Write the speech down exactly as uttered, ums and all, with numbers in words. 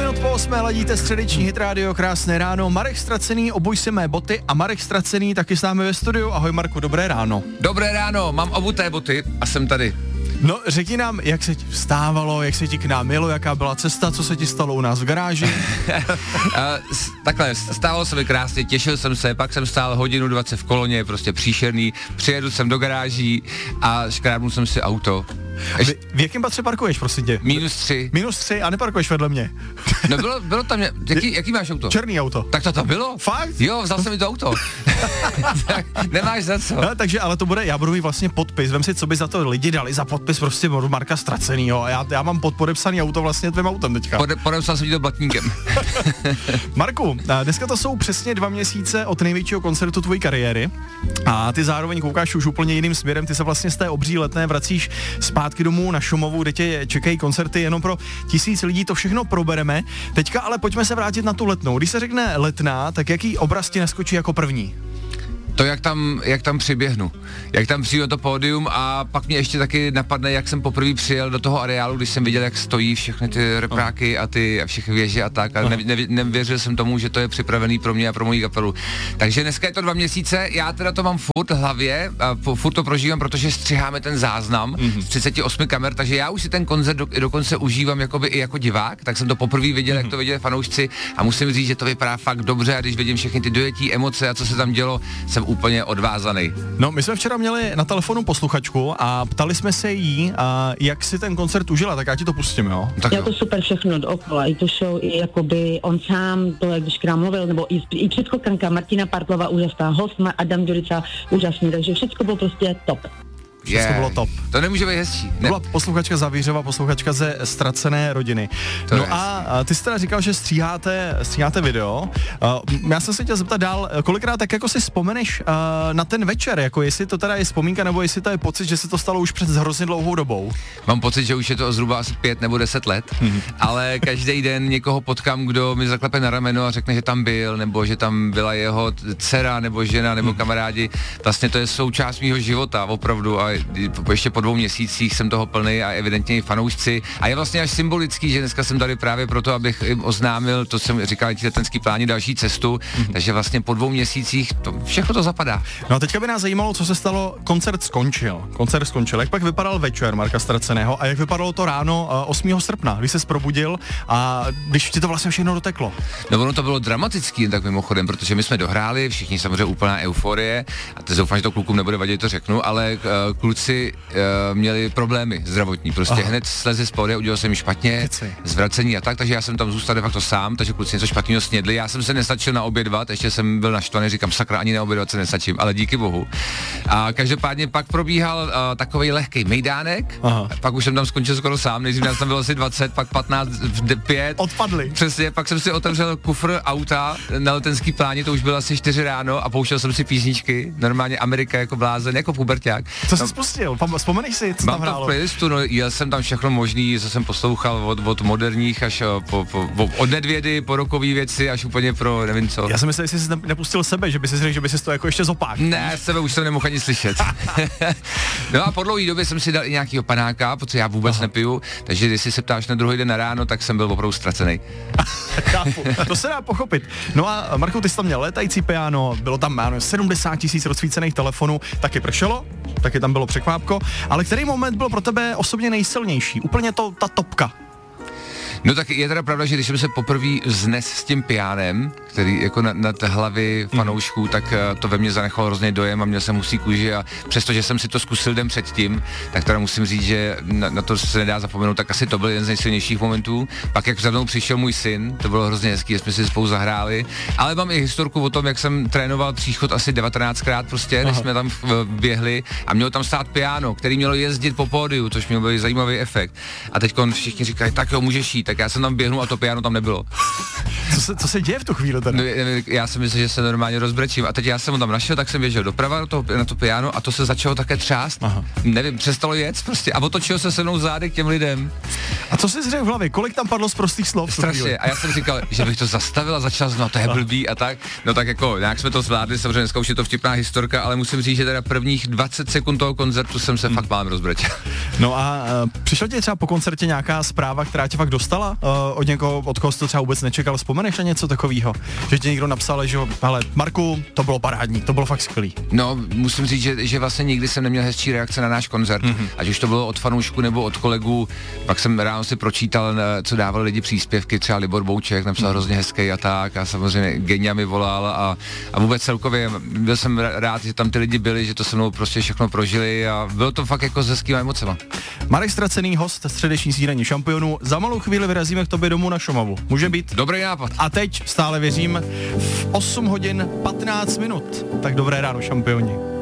minut po osmé ladíte středeční hit rádio, krásné ráno. Marek Ztracený, obuj si mé boty a Marek Ztracený taky s námi ve studiu. Ahoj Marku, dobré ráno. Dobré ráno, mám obuté boty a jsem tady. No, řekni nám, jak se ti vstávalo, jak se ti k nám jelo, jaká byla cesta, co se ti stalo u nás v garáži? uh, takhle, stávalo se mi krásně, těšil jsem se, pak jsem stál hodinu dvacet v koloně, prostě příšerný, přijedu jsem do garáží a škrábnul jsem si auto. Ještě... V, v jakém patře parkuješ, prosím tě? Minus tři. Minus tři a neparkuješ vedle mě. No bylo, bylo tam, jaký, jaký máš auto? Černý auto. Tak to tam bylo? Fakt? Jo, vzal jsem mi to auto. Nemáš za co. No, takže ale to bude, já budu mít vlastně podpis, vem si, co by za to lidi dali za podpis prostě Marka Ztracenýho a já, já mám podpodepsaný auto vlastně tvým autem teďka. Pode, podepsal jsem ti to blatníkem. Marku, dneska to jsou přesně dva měsíce od největšího koncertu tvojí kariéry a ty zároveň koukáš už úplně jiným směrem, ty se vlastně z té obří Letné vracíš zpátky domů na Šumovu, kde tě čekají koncerty jenom pro tisíc lidí, to všechno probereme. Teďka ale pojďme se vrátit na tu Letnou. Když se řekne Letná, tak jaký obraz ti naskočí jako první? To, jak tam, jak tam přiběhnu, jak tam přijdu na to pódium a pak mě ještě taky napadne, jak jsem poprvé přijel do toho areálu, když jsem viděl, jak stojí všechny ty repráky a ty a všechny věže a tak a ne, ne, nevěřil jsem tomu, že to je připravený pro mě a pro moji kapelu. Takže dneska je to dva měsíce, já teda to mám furt v hlavě a furt to prožívám, protože střiháme ten záznam mm-hmm. z třicet osm kamer, takže já už si ten koncert do, dokonce užívám jakoby i jako divák, tak jsem to poprvé viděl, mm-hmm. jak to viděli fanoušci a musím říct, že to vypadá fakt dobře a když vidím všechny ty dojetí, emoce a co se tam dělo, jsem úplně odvázaný. No, my jsme včera měli na telefonu posluchačku a ptali jsme se jí, a jak si ten koncert užila, tak já ti to pustím, jo? Tak já to super všechno dookola, i to show, i jakoby on sám, to jak když k nám mluvil, nebo i, i předskokanka Martina Partlova úžasná, host Adam Ďurica úžasný, takže všechno bylo prostě top. Všechno yeah. bylo top. To nemůže být hezčí. Ne? To byla posluchačka Zavířova, posluchačka ze Ztracené rodiny. To no a, a ty jsi teda říkal, že stříháte, stříháte video. Uh, já jsem se chtěl zeptat dál, kolikrát tak jako si vzpomeneš uh, na ten večer, jako jestli to teda je vzpomínka, nebo jestli to je pocit, že se to stalo už před hrozně dlouhou dobou. Mám pocit, že už je to zhruba asi pět nebo deset let, mm-hmm. ale každý den někoho potkám, kdo mi zaklepe na rameno a řekne, že tam byl, nebo že tam byla jeho dcera, nebo žena, nebo mm-hmm. kamarádi. Vlastně to je součást mýho života, opravdu. A ještě po dvou měsících jsem toho plný a evidentně i fanoušci. A je vlastně až symbolický, že dneska jsem tady právě proto, abych jim oznámil, to jsem říkal, ti letenský pláni, další cestu, mm-hmm. takže vlastně po dvou měsících to, všechno to zapadá. No a teďka by nás zajímalo, co se stalo, koncert skončil. Koncert skončil. Jak pak vypadal večer Marka Ztraceného a jak vypadalo to ráno osmého srpna, když se probudil a když ti to vlastně všechno doteklo? No ono to bylo dramatický, tak mimochodem, protože my jsme dohráli, všichni samozřejmě úplná euforie a teď doufám, že to klukům nebude vadit, to řeknu, ale uh, kluci uh, měli problémy zdravotní, prostě Aha. hned slezli z pódia, udělal jsem jim špatně, Keci. zvracení a tak, takže já jsem tam zůstal de facto sám, takže kluci něco špatného snědli, já jsem se nestačil naobědvat, ještě jsem byl naštvaný, říkám sakra, ani naobědvat se nestačím, ale díky bohu. A každopádně pak probíhal uh, takovej lehkej mejdánek, Aha. pak už jsem tam skončil skoro sám, nejdřív nás tam bylo asi dvacet, pak patnáct, pět. Odpadli. Přesně, pak jsem si otevřel kufr auta na letenský pláni, to už bylo asi čtyři ráno a pouštěl jsem si písničky, normálně Amerika jako blázen, jako puberťák. Co jsi spustil? Vzpomeneš si, co tam hrálo? Mám to v playlistu, no, jel jsem tam všechno možný, co jsem poslouchal od, od moderních až po, po, po, od Nedvědy, po rokový věci až úplně pro nevím co. Já jsem myslel, jestli jsi nepustil sebe, že by si řekl, že by si to jako ještě zopák. Ne, sebe už jsem nemohl ani slyšet. No a po dlouhé době jsem si dal i nějakýho panáka, protože já vůbec Aha. nepiju, takže když si se ptáš na druhý den na ráno, tak jsem byl opravdu ztracený. Chápu, to se dá pochopit. No a Marku, ty jsi tam měl létající piano, bylo tam ano, sedmdesát tisíc rozsvícených telefonů, taky pršelo, taky tam bylo překvápko, ale který moment byl pro tebe osobně nejsilnější? Úplně to, ta topka. No tak je teda pravda, že když jsem se poprvé vznes s tím pianem, který jako na, na té hlavy fanoušků, mm. tak to ve mně zanechalo hrozně dojem a měl jsem husí kůži a přestože jsem si to zkusil den předtím, tak teda musím říct, že na, na to se nedá zapomenout, tak asi to byl jeden z nejsilnějších momentů. Pak jak za mnou přišel můj syn, to bylo hrozně hezký, jsme si spolu zahráli, ale mám i historku o tom, jak jsem trénoval příchod asi devatenáctkrát prostě, než Aha. jsme tam běhli a mělo tam stát piano, který mělo jezdit po pódiu, což měl byl zajímavý efekt. A teď všichni říkají, tak jo, můžeš jít. Tak já jsem tam běhnul a to piano tam nebylo. Co se, co se děje v tu chvíli teda? No, já jsem myslel, že se normálně rozbrečím. A teď já jsem ho tam našel, tak jsem běžel doprava na to, na to piano a to se začalo také třást. Aha. Nevím, přestalo jet prostě a otočil se se mnou zády k těm lidem. A co jsi řekl v hlavě? Kolik tam padlo z prostých slov? Strašně. A já jsem říkal, že bych to zastavil a začal znovu, to je blbý a tak. No tak jako, nějak jsme to zvládli, samozřejmě dneska už je to vtipná historka, ale musím říct, že teda prvních dvacet sekund toho koncertu jsem se hmm. fakt málem rozbrečel. No a uh, přišla ti třeba po koncertě nějaká zpráva, která tě fakt dostala? Uh, od někoho, od koho jsi to třeba vůbec nečekal? Vzpomeneš na něco takového? Že ti někdo napsal, že hele, Marku, to bylo parádní, to bylo fakt skvělý. No, musím říct, že, že vlastně nikdy jsem neměl hezčí reakce na náš koncert. Mm-hmm. Ať už to bylo od fanoušků nebo od kolegů. Pak jsem ráno si pročítal, co dávali lidi příspěvky, třeba Libor Bouček napsal mm-hmm. hrozně hezký a tak. A samozřejmě Genia mi volal a, a vůbec celkově byl jsem rád, že tam ty lidi byli, že to se mnou prostě všechno prožili a bylo to fakt jako s hezkýma emocema. Marek Ztracený, host středeční snídaně šampionů. Za malou chvíli vyrazíme k tobě domů na Šumavu. Může být? Dobrý nápad. A teď stále věřím v osm hodin patnáct minut. Tak dobré ráno, šampioni.